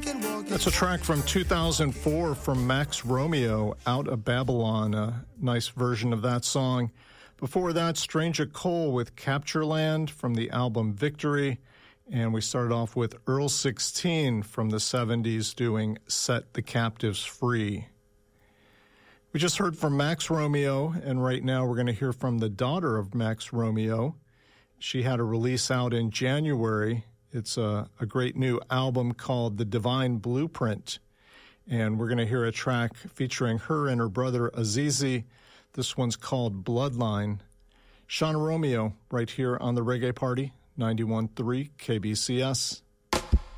That's a track from 2004 from Max Romeo, Out of Babylon, a nice version of that song. Before that, Stranger Cole with Captureland from the album Victory. And we started off with Earl 16 from the 70s doing Set the Captives Free. We just heard from Max Romeo, and right now we're going to hear from the daughter of Max Romeo. She had a release out in January. It's a great new album called The Divine Blueprint, and we're going to hear a track featuring her and her brother Azizi. This one's called Bloodline. Shauna Romeo right here on the Reggae Party, 91.3 KBCS.